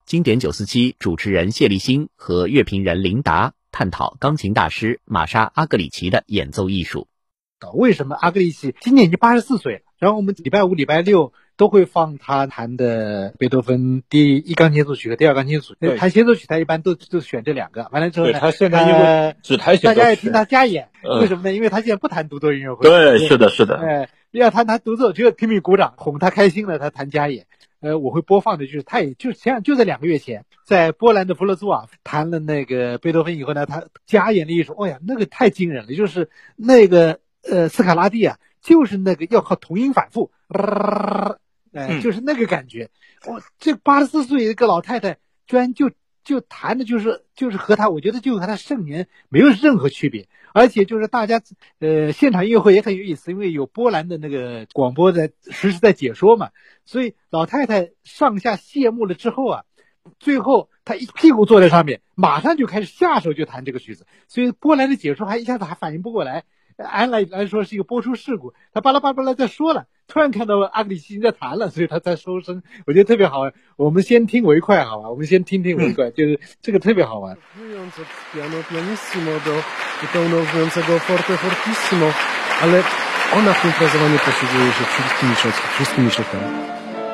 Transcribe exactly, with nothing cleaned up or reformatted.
经典九四七主持人谢立新和乐评人林达探讨钢琴大师玛莎·阿格里奇的演奏艺术。 为什么阿格里奇今年已经八十四岁了？然后我们礼拜五、礼拜六都会放他弹的贝多芬第一钢琴协奏曲和第二钢琴协奏曲。弹协奏曲他一般都都选这两个。完了之后呢， 他现在因为只弹协奏曲， 大家也听他加演， 嗯、 为什么呢？因为他现在不弹独奏音乐会。 对，是的，是的。 哎，要他弹独奏，就拼命鼓掌，哄他开心了，他弹加演。呃，我会播放的就是他也就像就在两个月前，在波兰的弗勒兹瓦弹了那个贝多芬以后呢，他加演了一首，哦呀，那个太惊人了，就是那个呃斯卡拉蒂啊，就是那个要靠同音反复，呃， 嗯、 就是那个感觉。哦，这八十四岁一个老太太，居然就就弹的就是就是和他，我觉得就和他盛年没有任何区别。而且就是大家呃现场音乐会也很有意思，因为有波兰的那个广播在实时在解说嘛，所以老太太上下谢幕了之后啊，最后她一屁股坐在上面，马上就开始下手就弹这个曲子，所以波兰的解说还一下子还反应不过来，按来来说是一个播出事故，他巴拉巴拉巴拉在说了，突然看到阿格里奇在弹了，所以他才收声，我觉得特别好玩。我们先听为快好吧，我们先听听为快，就是这个特别好玩。 piano pianissimo do zupełnie forte fortissimo, ale ona w tym frezowaniu posługuje się wszystkimi, wszystkimi środkami.